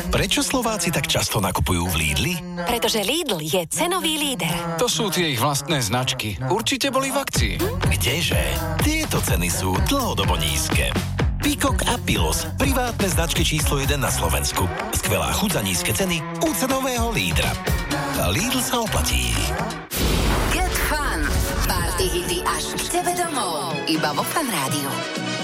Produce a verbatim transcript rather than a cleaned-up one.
Prečo Slováci tak často nakupujú v Lidli? Pretože Lidl je cenový líder. To sú tie ich vlastné značky. Určite boli v akcii. Kdeže? Tieto ceny sú dlhodobo nízke. Peacock a Pilos, privátne značky číslo jeden na Slovensku. Skvelá chuť za nízke ceny u cenového lídra. Lidl sa oplatí. Get Fun. Party hity až k tebe domov. Iba vo Fan Rádiu.